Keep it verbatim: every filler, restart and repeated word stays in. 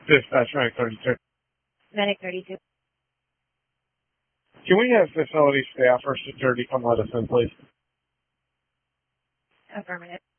Dispatch Medic thirty-two. Medic thirty-two. Can we have facility staff or security come let us in, please? Affirmative.